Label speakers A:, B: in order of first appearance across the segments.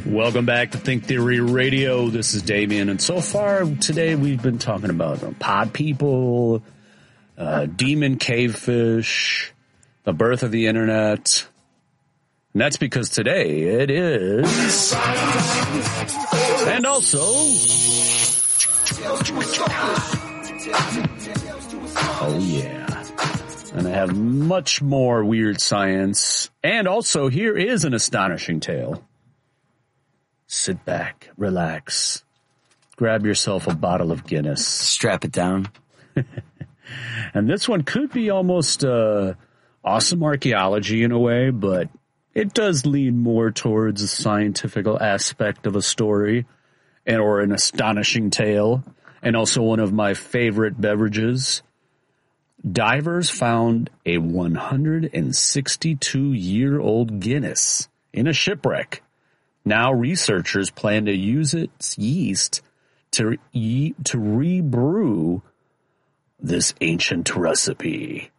A: Welcome back to Think Theory Radio. This is Damien, and so far today we've been talking about pod people, demon cavefish, the birth of the internet. And that's because today it is, and also, oh yeah, and I have much more weird science, and also here is an astonishing tale. Sit back, relax, grab yourself a bottle of Guinness.
B: Strap it down.
A: And this one could be almost awesome archaeology in a way, but it does lean more towards a scientific aspect of a story or an astonishing tale, and also one of my favorite beverages. Divers found a 162-year-old Guinness in a shipwreck. Now researchers plan to use its yeast to rebrew this ancient recipe.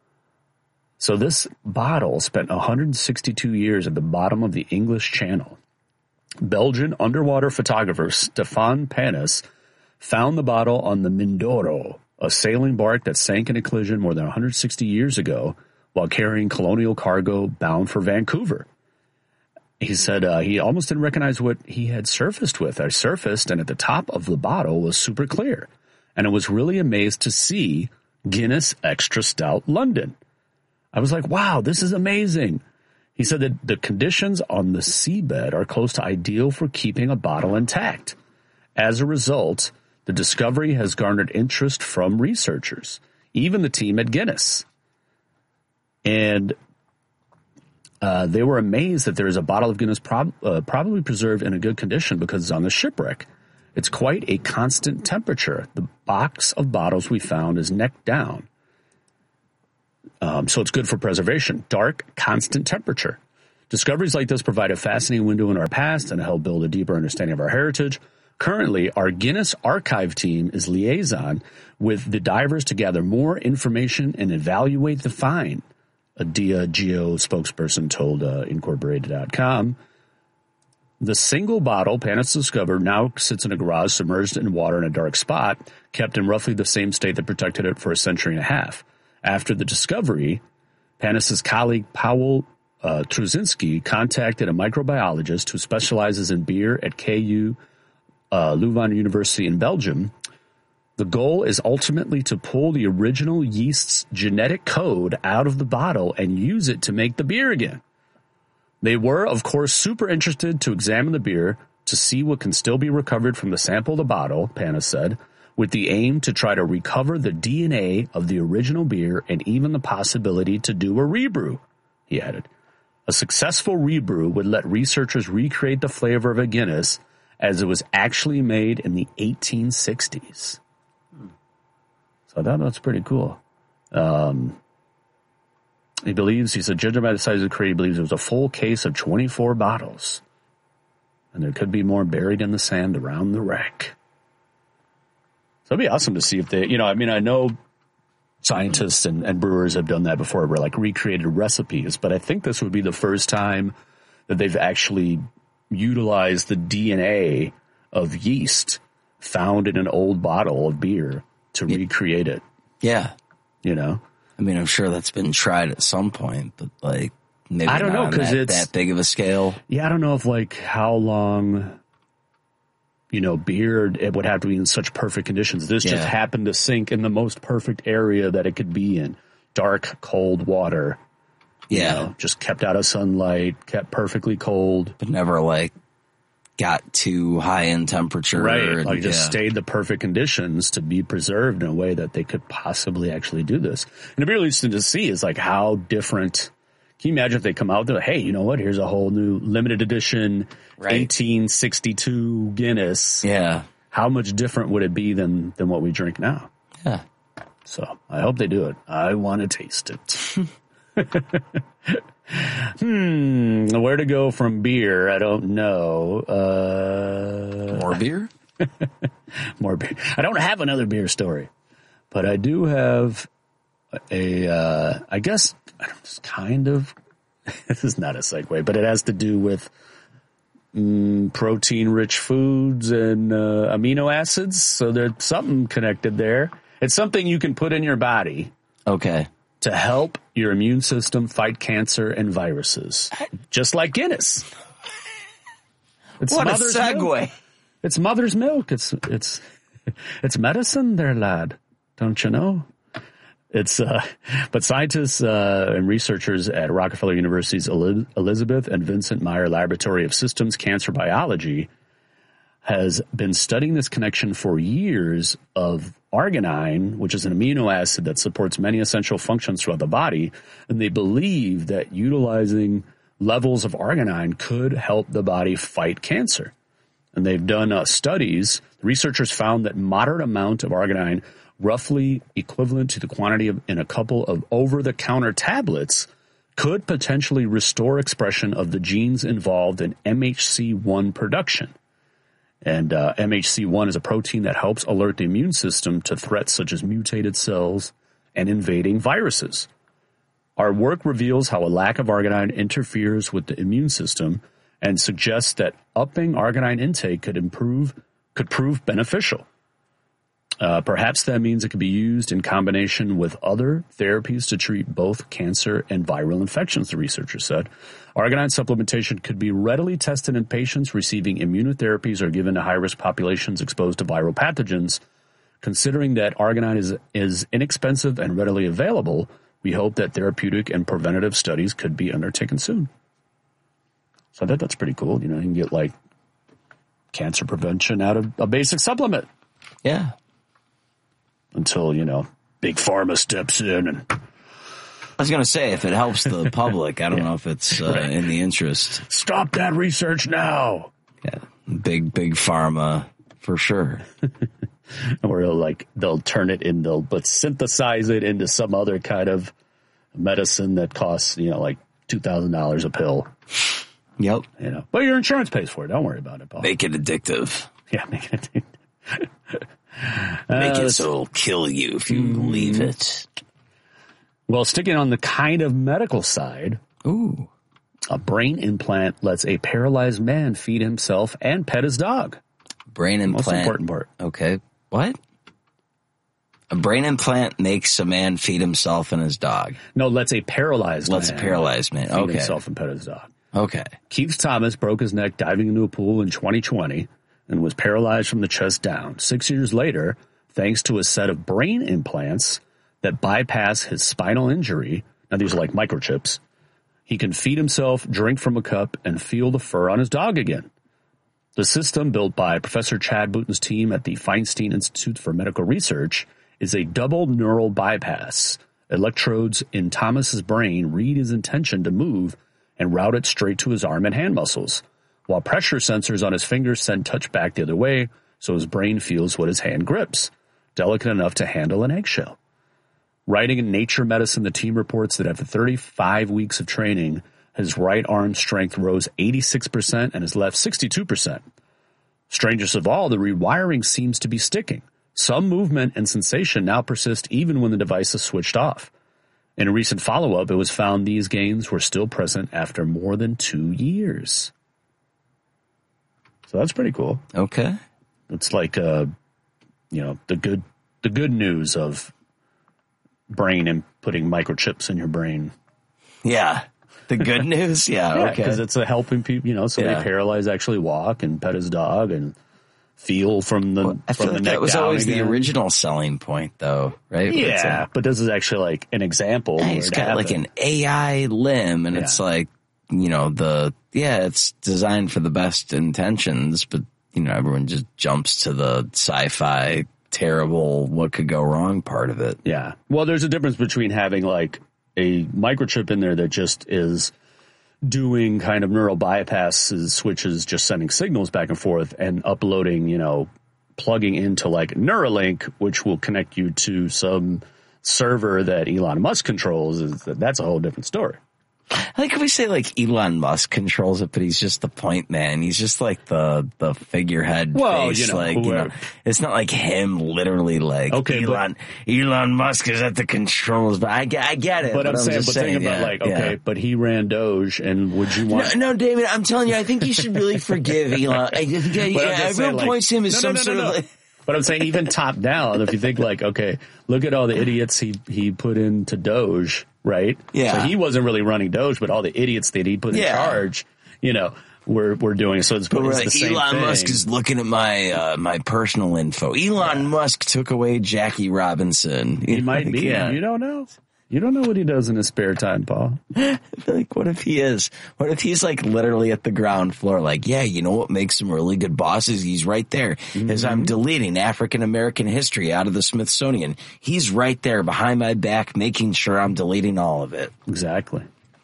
A: So this bottle spent 162 years at the bottom of the English Channel. Belgian underwater photographer Stefan Panis found the bottle on the Mindoro, a sailing bark that sank in a collision more than 160 years ago while carrying colonial cargo bound for Vancouver. He said he almost didn't recognize what he had surfaced with. I surfaced, and at the top of the bottle was super clear. And I was really amazed to see Guinness Extra Stout London. I was like, wow, this is amazing. He said that the conditions on the seabed are close to ideal for keeping a bottle intact. As a result, the discovery has garnered interest from researchers, even the team at Guinness. And they were amazed that there is a bottle of Guinness probably preserved in a good condition because it's on the shipwreck. It's quite a constant temperature. The box of bottles we found is neck down. So it's good for preservation. Dark, constant temperature. Discoveries like this provide a fascinating window into our past and help build a deeper understanding of our heritage. Currently, our Guinness archive team is liaison with the divers to gather more information and evaluate the find. A Diageo spokesperson told Incorporated.com. The single bottle Panis discovered now sits in a garage submerged in water in a dark spot, kept in roughly the same state that protected it for a century and a half. After the discovery, Panis' colleague Paweł Truszynski contacted a microbiologist who specializes in beer at KU Leuven University in Belgium. The goal is ultimately to pull the original yeast's genetic code out of the bottle and use it to make the beer again. They were, of course, super interested to examine the beer to see what can still be recovered from the sample of the bottle, Panis said, with the aim to try to recover the DNA of the original beer and even the possibility to do a rebrew, he added. A successful rebrew would let researchers recreate the flavor of a Guinness as it was actually made in the 1860s. So I thought that's pretty cool. He said, judging by the size of the crate, he believes it was a full case of 24 bottles. And there could be more buried in the sand around the wreck. So it'd be awesome to see if they, I know scientists and brewers have done that before, where like recreated recipes, but I think this would be the first time that they've actually utilized the DNA of yeast found in an old bottle of beer to recreate it.
B: Yeah.
A: I'm
B: sure that's been tried at some point, but like maybe
A: I don't know, because
B: it's that big of a scale.
A: Yeah, I don't know if like how long, beer, it would have to be in such perfect conditions. This just happened to sink in the most perfect area that it could be in. Dark, cold water.
B: Yeah.
A: Just kept out of sunlight, kept perfectly cold.
B: But never like got too high in temperature.
A: Right. Like just stayed the perfect conditions to be preserved in a way that they could possibly actually do this. And it'd be really interesting to see is like how different. Can you imagine if they come out with, hey, you know what? Here's a whole new limited edition 1862 Guinness.
B: Yeah.
A: How much different would it be than what we drink now?
B: Yeah.
A: So I hope they do it. I want to taste it. Where to go from beer? I don't know.
B: More beer?
A: More beer. I don't have another beer story, but I do have I guess, kind of, this is not a segue, but it has to do with protein-rich foods and amino acids. So there's something connected there. It's something you can put in your body.
B: Okay.
A: To help your immune system fight cancer and viruses. Just like Guinness. It's
B: what a
A: mother's
B: segue.
A: Milk. It's mother's milk. It's medicine there, lad. Don't you know? But scientists and researchers at Rockefeller University's Elizabeth and Vincent Meyer Laboratory of Systems Cancer Biology has been studying this connection for years of arginine, which is an amino acid that supports many essential functions throughout the body. And they believe that utilizing levels of arginine could help the body fight cancer. And they've done studies. Researchers found that moderate amount of arginine, roughly equivalent to the quantity in a couple of over-the-counter tablets, could potentially restore expression of the genes involved in MHC1 production. And MHC1 is a protein that helps alert the immune system to threats such as mutated cells and invading viruses. Our work reveals how a lack of arginine interferes with the immune system and suggests that upping arginine intake could prove beneficial. Perhaps that means it could be used in combination with other therapies to treat both cancer and viral infections, the researchers said. Arginine supplementation could be readily tested in patients receiving immunotherapies or given to high-risk populations exposed to viral pathogens. Considering that arginine is inexpensive and readily available, we hope that therapeutic and preventative studies could be undertaken soon. So I think that's pretty cool. You know, you can get like cancer prevention out of a basic supplement.
B: Yeah.
A: Until, you know, Big Pharma steps in. And
B: I was going to say, if it helps the public, I don't know if it's in the interest.
A: Stop that research now.
B: Yeah. Big Pharma, for sure.
A: Or they'll turn it in, but synthesize it into some other kind of medicine that costs, you know, like $2,000 a pill.
B: Yep.
A: You know, but your insurance pays for it. Don't worry about it, Paul.
B: Make it addictive.
A: Yeah, make it addictive.
B: Make it so it'll kill you if you leave it.
A: Well, sticking on the kind of medical side,
B: ooh,
A: a brain implant lets a paralyzed man feed himself and pet his dog.
B: Brain implant.
A: Most important part.
B: Okay. What? A brain implant makes a man feed himself and his dog.
A: No, lets a paralyzed man feed himself and pet his dog.
B: Okay.
A: Keith Thomas broke his neck diving into a pool in 2020 and was paralyzed from the chest down. 6 years later, thanks to a set of brain implants that bypass his spinal injury, now these are like microchips, he can feed himself, drink from a cup, and feel the fur on his dog again. The system, built by Professor Chad Booten's team at the Feinstein Institute for Medical Research, is a double neural bypass. Electrodes in Thomas's brain read his intention to move and route it straight to his arm and hand muscles, while pressure sensors on his fingers send touch back the other way so his brain feels what his hand grips, delicate enough to handle an eggshell. Writing in Nature Medicine, the team reports that after 35 weeks of training, his right arm strength rose 86% and his left 62%. Strangest of all, the rewiring seems to be sticking. Some movement and sensation now persist even when the device is switched off. In a recent follow-up, it was found these gains were still present after more than 2 years. So that's pretty cool.
B: Okay.
A: It's like, the good news of brain and putting microchips in your brain.
B: Yeah. The good news? Yeah, okay.
A: Because it's helping people, somebody paralyzed actually walk and pet his dog and feel from the
B: I feel like
A: neck
B: that was
A: down
B: always
A: again.
B: the original selling point, though, right?
A: Yeah, but this is actually like an example.
B: He's got like an AI limb, and it's like, it's designed for the best intentions, but, everyone just jumps to the sci-fi, terrible, what could go wrong part of it.
A: Yeah. Well, there's a difference between having like a microchip in there that just is doing kind of neural bypasses, switches, just sending signals back and forth, and uploading, plugging into like Neuralink, which will connect you to some server that Elon Musk controls. That's a whole different story.
B: I like if we say like Elon Musk controls it, but he's just the point man. He's just like the figurehead face. It's not like him literally like Elon Musk is at the controls. But I get it.
A: But I'm just saying but he ran Doge, and would you want?
B: No, David, I'm telling you, I think you should really forgive Elon. Everyone points to him as sort of like.
A: But I'm saying even top down, if you think like, okay, look at all the idiots he put into Doge, right?
B: Yeah.
A: So he wasn't really running Doge, but all the idiots that he put in charge, we're doing it. So it's the same
B: Elon
A: thing.
B: Musk is looking at my personal info. Elon Musk took away Jackie Robinson.
A: He might be. Yeah. You don't know. You don't know what he does in his spare time, Paul.
B: Like, what if he is? What if he's like literally at the ground floor? Like, yeah, you know what makes him really good bosses? He's right there. As I'm deleting African American history out of the Smithsonian, he's right there behind my back, making sure I'm deleting all of it.
A: Exactly.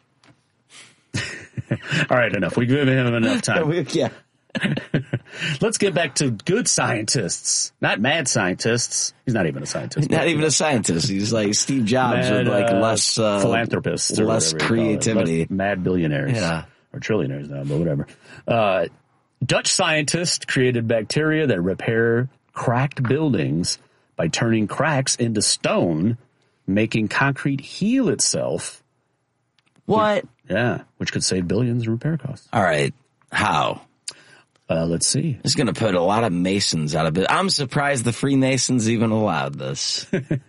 A: All right, enough. We've given him enough time.
B: Yeah.
A: Let's get back to good scientists, not mad scientists. He's not even a scientist.
B: Not even a scientist. He's like Steve Jobs with like less
A: philanthropists,
B: less creativity,
A: mad billionaires, or trillionaires now, but whatever. Dutch scientists created bacteria that repair cracked buildings by turning cracks into stone, making concrete heal itself.
B: What?
A: Which could save billions in repair costs.
B: All right, how?
A: Let's see.
B: It's going to put a lot of Masons out of it. I'm surprised the Freemasons even allowed this.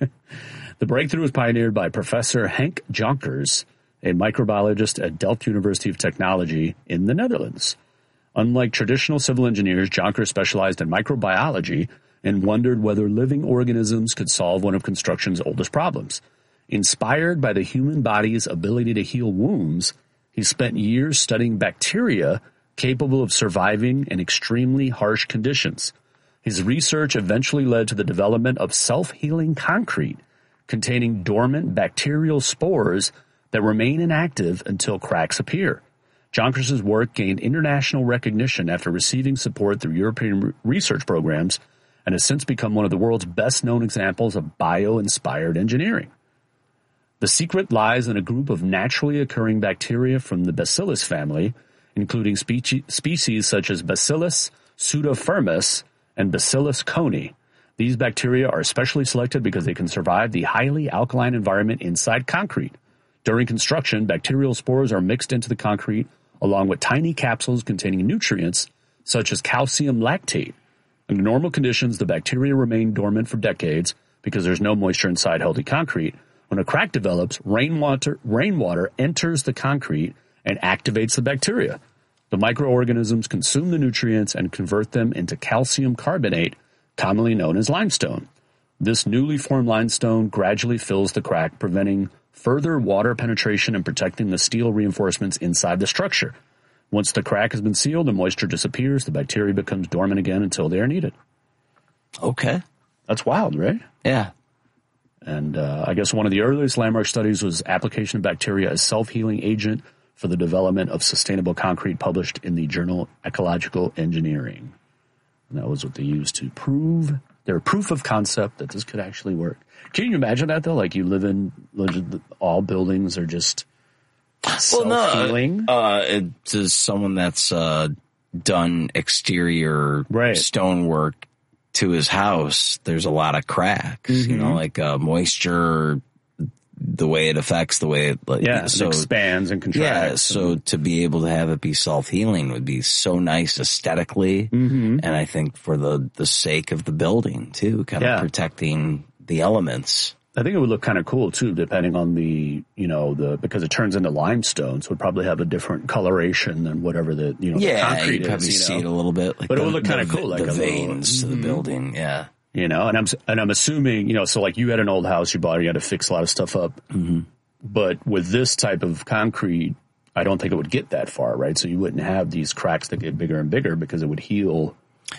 A: The breakthrough was pioneered by Professor Henk Jonkers, a microbiologist at Delft University of Technology in the Netherlands. Unlike traditional civil engineers, Jonkers specialized in microbiology and wondered whether living organisms could solve one of construction's oldest problems. Inspired by the human body's ability to heal wounds, he spent years studying bacteria capable of surviving in extremely harsh conditions. His research eventually led to the development of self-healing concrete containing dormant bacterial spores that remain inactive until cracks appear. Jonkers' work gained international recognition after receiving support through European research programs and has since become one of the world's best-known examples of bio-inspired engineering. The secret lies in a group of naturally occurring bacteria from the Bacillus family, including species such as Bacillus pseudophilus and Bacillus conii. These bacteria are especially selected because they can survive the highly alkaline environment inside concrete. During construction, bacterial spores are mixed into the concrete along with tiny capsules containing nutrients such as calcium lactate. Under normal conditions, the bacteria remain dormant for decades because there's no moisture inside healthy concrete. When a crack develops, rainwater enters the concrete and activates the bacteria. The microorganisms consume the nutrients and convert them into calcium carbonate, commonly known as limestone. This newly formed limestone gradually fills the crack, preventing further water penetration and protecting the steel reinforcements inside the structure. Once the crack has been sealed and moisture disappears, the bacteria becomes dormant again until they are needed.
B: Okay.
A: That's wild, right?
B: Yeah.
A: And I guess one of the earliest landmark studies was application of bacteria as self-healing agent for the development of sustainable concrete, published in the journal Ecological Engineering. And that was what they used to prove their proof of concept that this could actually work. Can you imagine that, though? Like, you live in, all buildings are just self-healing?
B: It's just someone that's done exterior stonework to his house. There's a lot of cracks, like moisture, the way it affects the way it
A: so it expands and contracts.
B: Yeah, so to be able to have it be self-healing would be so nice aesthetically, and I think for the sake of the building too, kind of protecting the elements.
A: I think it would look kind of cool too, depending on because it turns into limestone, so it would probably have a different coloration than whatever the the concrete
B: you'd probably see it a little bit,
A: but it would look kind of cool, like
B: the veins to the building,
A: and I'm assuming, so like you had an old house you bought, you had to fix a lot of stuff up. But with this type of concrete, I don't think it would get that far, right? So you wouldn't have these cracks that get bigger and bigger because it would heal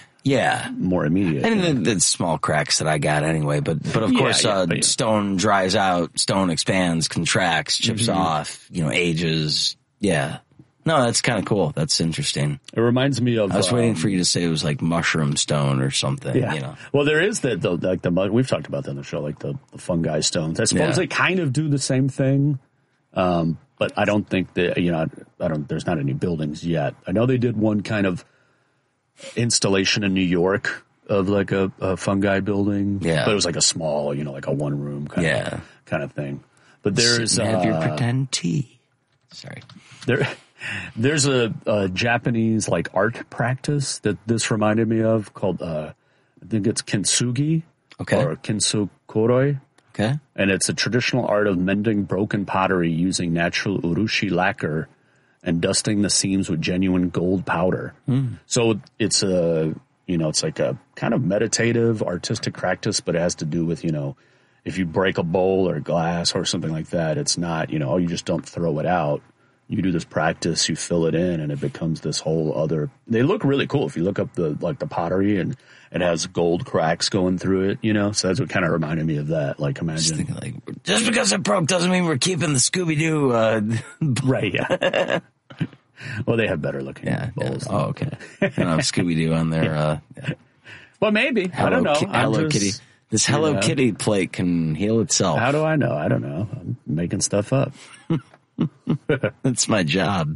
A: more immediate.
B: And the small cracks that I got anyway, but of course, stone dries out, stone expands, contracts, chips off, ages. Yeah. No, that's kind of cool. That's interesting.
A: It reminds me of...
B: I was waiting for you to say it was like mushroom stone or something.
A: Yeah. Well, there is we've talked about that on the show, like the fungi stones. I suppose they kind of do the same thing. But but I don't think that, there's not any buildings yet. I know they did one kind of installation in New York of like a fungi building.
B: Yeah.
A: But it was like a small, like a one room kind of thing. But there's
B: have your pretend tea. Sorry.
A: There's a Japanese like art practice that this reminded me of called I think it's kintsugi or kintsukuroi.
B: Okay.
A: And it's a traditional art of mending broken pottery using natural urushi lacquer and dusting the seams with genuine gold powder. So it's it's like a kind of meditative artistic practice, but it has to do with, if you break a bowl or glass or something like that, it's not, you just don't throw it out. You do this practice, you fill it in, and it becomes this whole other. They look really cool if you look up the pottery, and it has gold cracks going through it. So that's what kind of reminded me of that. Like, imagine,
B: just because it broke doesn't mean we're keeping the Scooby Doo.
A: Right? Yeah. Well, they have better looking bowls.
B: Yeah. Oh, okay. Scooby Doo on there.
A: Well, maybe. I don't know.
B: Hello Kitty. This Hello Kitty plate can heal itself.
A: How do I know? I don't know. I'm making stuff up.
B: That's my job.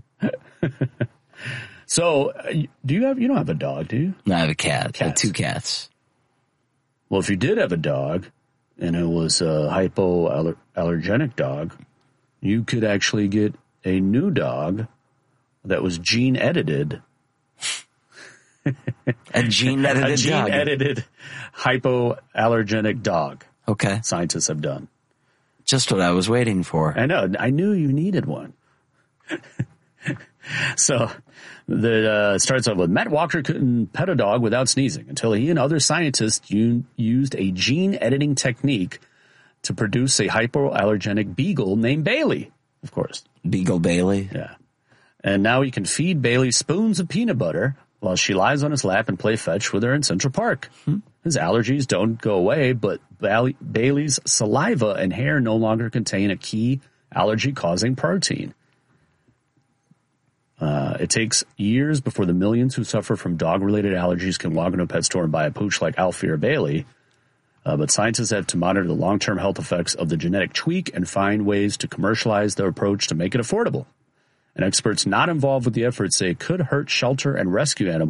A: So, you don't have a dog, do you?
B: No, I have a cat. I have 2 cats.
A: Well, if you did have a dog and it was a hypoallergenic dog, you could actually get a new dog that was gene edited.
B: A gene edited dog.
A: A gene edited hypoallergenic dog.
B: Okay.
A: Scientists have done.
B: Just what I was waiting for.
A: I know. I knew you needed one. So, it starts off with Matt Walker couldn't pet a dog without sneezing until he and other scientists used a gene editing technique to produce a hypoallergenic beagle named Bailey, of course.
B: Beagle Bailey?
A: Yeah. And now he can feed Bailey spoons of peanut butter while she lies on his lap and play fetch with her in Central Park. His allergies don't go away, but Bailey's saliva and hair no longer contain a key allergy-causing protein. It takes years before the millions who suffer from dog-related allergies can walk into a pet store and buy a pooch like Alfie or Bailey. But scientists have to monitor the long-term health effects of the genetic tweak and find ways to commercialize their approach to make it affordable. And experts not involved with the effort say it could hurt shelter and rescue animals